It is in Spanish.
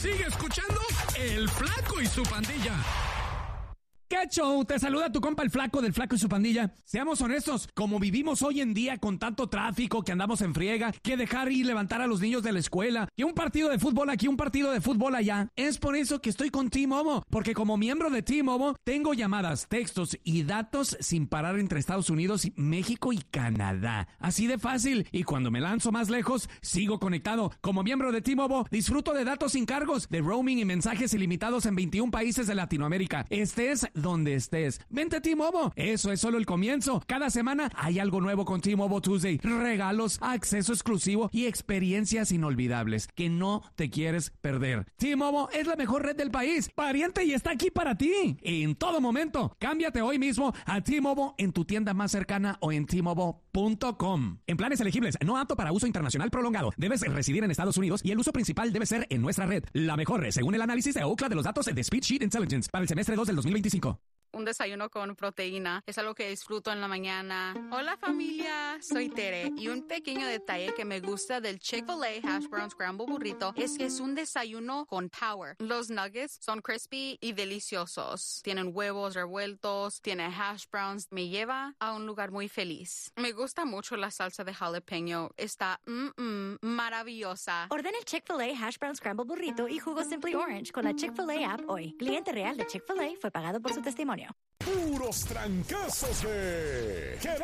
Sigue escuchando El Flaco y su Pandilla. ¿Qué show? Te saluda tu compa el Flaco del Flaco y su Pandilla. Seamos honestos, como vivimos hoy en día con tanto tráfico, que andamos en friega, que dejar y levantar a los niños de la escuela, que un partido de fútbol aquí, un partido de fútbol allá, es por eso que estoy con T-Mobile, porque como miembro de T-Mobile tengo llamadas, textos y datos sin parar entre Estados Unidos, México y Canadá. Así de fácil, y cuando me lanzo más lejos, sigo conectado. Como miembro de T-Mobile, disfruto de datos sin cargos, de roaming y mensajes ilimitados en 21 países de Latinoamérica. Estés donde estés. Vente a T-Mobile. Eso es solo el comienzo. Cada semana hay algo nuevo con T-Mobile Tuesday. Regalos, acceso exclusivo y experiencias inolvidables que no te quieres perder. T-Mobile es la mejor red del país. Pariente, y está aquí para ti. En todo momento. Cámbiate hoy mismo a T-Mobile en tu tienda más cercana o en T-Mobile.com. En planes elegibles, no apto para uso internacional prolongado. Debes residir en Estados Unidos y el uso principal debe ser en nuestra red. La mejor, según el análisis de Ookla de los datos de Speedsheet Intelligence para el semestre 2 del 2025. Un desayuno con proteína es algo que disfruto en la mañana. Hola familia, soy Tere y un pequeño detalle que me gusta del Chick-fil-A Hash Brown Scramble Burrito es que es un desayuno con power. Los nuggets son crispy y deliciosos. Tienen huevos revueltos, tiene hash browns. Me lleva a un lugar muy feliz. Me gusta mucho la salsa de jalapeño. Está maravillosa. Ordena el Chick-fil-A Hash Brown Scramble Burrito y jugo Simply Orange con la Chick-fil-A app hoy. Cliente real de Chick-fil-A fue pagado por su testimonio. Puros trancazos de